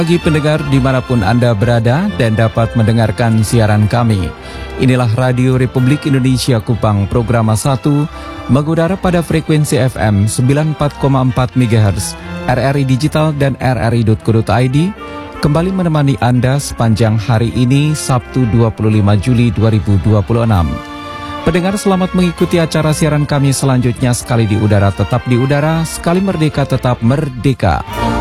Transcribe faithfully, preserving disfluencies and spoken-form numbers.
Bagi pendengar dimanapun Anda berada dan dapat mendengarkan siaran kami. Inilah Radio Republik Indonesia Kupang, Programa satu, mengudara pada frekuensi F M sembilan puluh empat koma empat megahertz, R R I Digital dan R R I titik co titik I D, kembali menemani Anda sepanjang hari ini, Sabtu dua puluh lima Juli dua ribu dua puluh enam. Pendengar, selamat mengikuti acara siaran kami selanjutnya. Sekali di udara tetap di udara, sekali merdeka tetap merdeka.